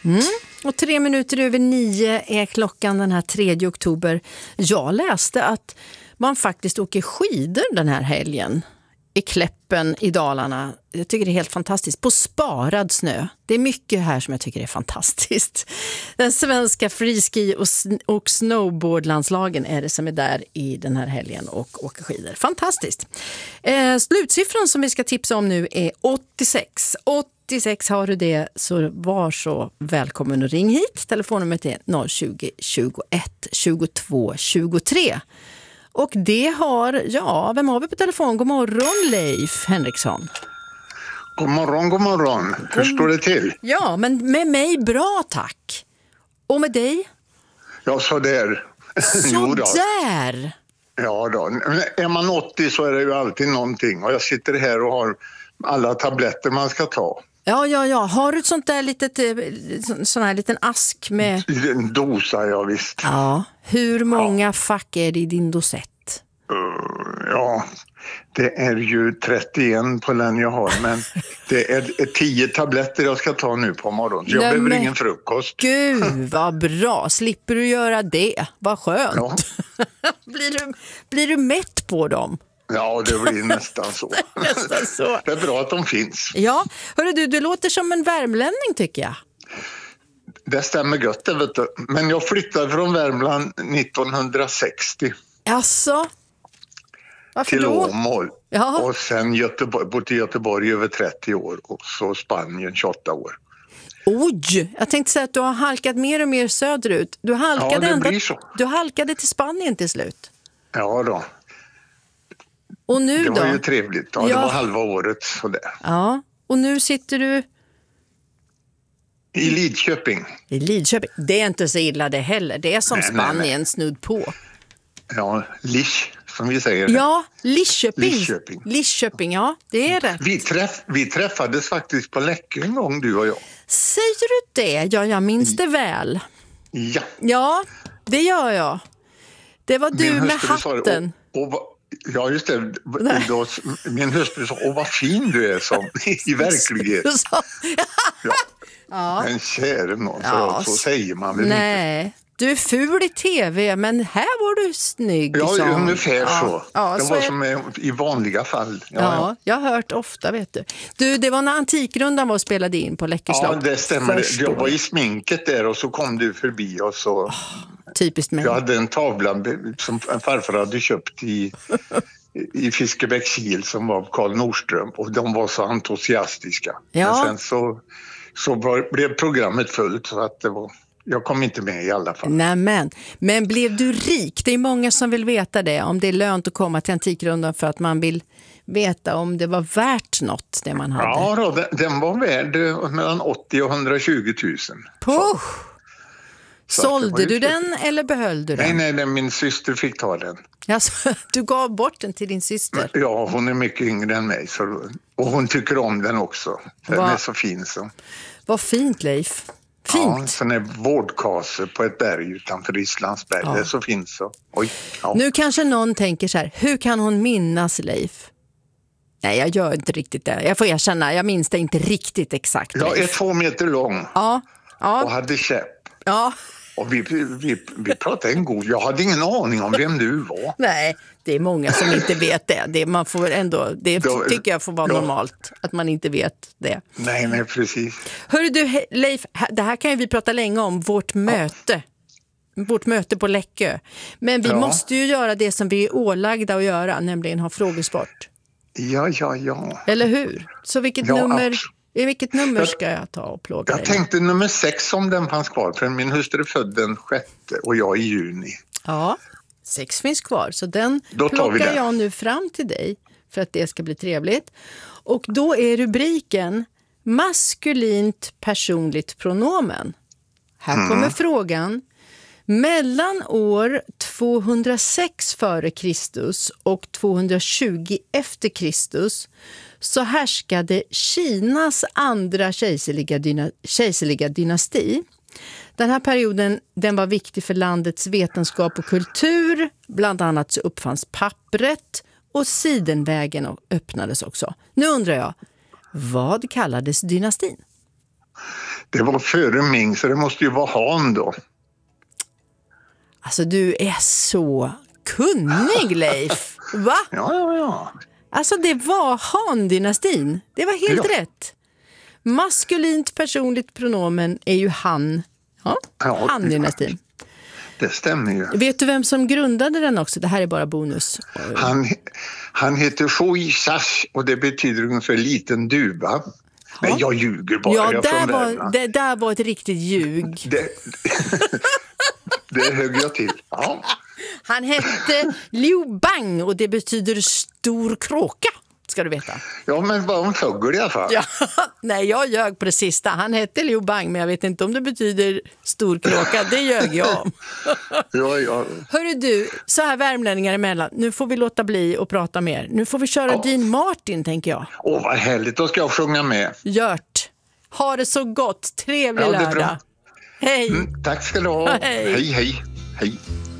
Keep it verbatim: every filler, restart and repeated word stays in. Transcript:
Mm. Och tre minuter över nio är klockan den här tredje oktober. Jag läste att man faktiskt åker skidor den här helgen i Kläppen i Dalarna. Jag tycker det är helt fantastiskt. På sparad snö. Det är mycket här som jag tycker är fantastiskt. Den svenska freeski och, och snowboardlandslagen är det som är där i den här helgen och åker skidor. Fantastiskt. Eh, slutsiffran som vi ska tipsa om nu är åttiosex. åttiosex har du det, så var så välkommen och ring hit. Telefonnumret är noll tjugo, tjugoett, tjugotvå, tjugotre. Och det har, ja, vem har vi på telefon? God morgon, Leif Henriksson. God morgon, god morgon. Hur står det till? Ja, men med mig bra, tack. Och med dig? Ja, så där. Så där. Ja då. Är man åttio så är det ju alltid någonting. Och jag sitter här och har alla tabletter man ska ta. Ja, ja, ja. Har du ett sånt där litet, sån här liten ask med... En dosa, ja visst. Ja. Hur många ja. fack är det i din dosett? Uh, ja, det är ju trettioen på den jag har. Men det är tio tabletter jag ska ta nu på morgonen. Så jag Nej, behöver men... ingen frukost. Gud, vad bra. Slipper du göra det? Vad skönt. Ja. blir, du, blir du mätt på dem? Ja, det blir nästan så. nästan så. Det är bra att de finns. Ja, hörru du, du låter som en värmlänning tycker jag. Det stämmer gött, det vet du. Men jag flyttade från Värmland nittonhundrasextio. Jaså? Varför till då? Åmål. Ja. Och sen Göteborg, bott i Göteborg över trettio år och så Spanien tjugoåtta år. Oj, jag tänkte säga att du har halkat mer och mer söderut. Du halkade, ja, det ända, blir så. Du halkade till Spanien till slut. Ja då. Och nu det då? Det var ju trevligt. Ja, ja. Det var halva året sådär. Ja, och nu sitter du... I Lidköping. I Lidköping. Det är inte så illa det heller. Det är som nej, Spanien nej, nej. snudd på. Ja, Lisch, som vi säger. Ja, Lidköping. Lidköping. Lidköping, ja, det är det. Vi, träff, vi träffades faktiskt på Läckö en gång, du och jag. Säger du det? Ja, jag minns det väl. Ja. Ja, det gör jag. Det var du med hatten. Och, och, ja, just det. Då, min hustru sa, åh vad fin du är som i verklighet. Ja. Ja. Men käre någon, ja. Så säger man väl nej. Inte. Du är ful i tv, men här var du snygg. Ja, som... ungefär ja. så. Ja, det så var är... som i vanliga fall. Ja, ja, jag har hört ofta, vet du. Du, det var när Antikrundan var och spelade in på Läckö slott. Ja, det stämmer. Förstår. Jag var i sminket där och så kom du förbi och så... Oh, typiskt mig. Jag hade en tavla som farfar hade köpt i... i Fiskebäckskil som var Carl Nordström och de var så entusiastiska. Ja. Men sen så, så var, blev programmet fullt så att det var, jag kom inte med i alla fall. Nämen, men blev du rik? Det är många som vill veta det, om det är lönt att komma till Antikrundan för att man vill veta om det var värt något det man hade. Ja, då, den, den var värd mellan åttio och hundratjugo tusen. Puh! Sålde du den eller behöll du den? Nej, nej, nej, min syster fick ta den. Alltså, du gav bort den till din syster? Ja, hon är mycket yngre än mig. Så, och hon tycker om den också. Den Va? är så fin. Så. Vad fint, Leif. Fint. Ja, sån är vårdkase på ett berg utanför Islandsberg. Ja. Det är så fint så. Oj, ja. Nu kanske någon tänker så här, hur kan hon minnas Leif? Nej, jag gör inte riktigt det. Jag får erkänna, jag minns det inte riktigt exakt. Jag är två meter lång ja. Ja. och hade käpp. Ja. Och vi, vi, vi pratade en god... Jag hade ingen aning om vem du var. Nej, det är många som inte vet det. Det, man får ändå, det Då, tycker jag får vara ja. normalt, att man inte vet det. Nej, nej, precis. Hörru du, Leif, det här kan ju vi prata länge om, vårt möte. Ja. Vårt möte på Läckö. Men vi ja. måste ju göra det som vi är ålagda att göra, nämligen ha frågesport. Ja, ja, ja. Eller hur? Så vilket ja, nummer... Absolut. I vilket nummer ska jag ta och plåga Jag dig? tänkte nummer sex om den fanns kvar. För min hustru är född den sjätte och jag i juni. Ja, sex finns kvar. Så den plockar jag nu fram till dig för att det ska bli trevligt. Och då är rubriken maskulint personligt pronomen. Här mm. kommer frågan. Mellan år tvåhundrasex före Kristus och tvåhundratjugo efter Kristus så härskade Kinas andra kejserliga, dyna- kejserliga dynasti. Den här perioden den var viktig för landets vetenskap och kultur. Bland annat så uppfanns pappret och sidenvägen öppnades också. Nu undrar jag, vad kallades dynastin? Det var före Ming, så det måste ju vara Han då. Alltså du är så kunnig, Leif. Va? Ja, ja, ja. Alltså det var Han-dynastin. Det var helt Ja. rätt. Maskulint personligt pronomen är ju han. Ja, Ja, Han-dynastin. Det stämmer ju. Vet du vem som grundade den också? Det här är bara bonus. Han, han heter Shui Sash och det betyder ungefär liten duva. Men jag ljuger bara. Ja, jag där från var, Värmland. det där var ett riktigt ljug. Det, det högg jag till. Ja. Han hette Liu Bang och det betyder stor kråka, ska du veta. Ja, men var en fågel i alla fall. Ja, nej, jag ljög på det sista. Han hette Liu Bang, men jag vet inte om det betyder stor kråka. Det ljög jag om. Ja, ja. Hörru du, så här värmlänningar emellan. Nu får vi låta bli och prata mer. Nu får vi köra Ja. Dean Martin, tänker jag. Åh, vad härligt. Då ska jag sjunga med. Gjort. Ha det så gott. Trevlig Ja, det är bra. lördag. Hej. Mm, tack ska du ha. Hej. Hej, hej. Hej.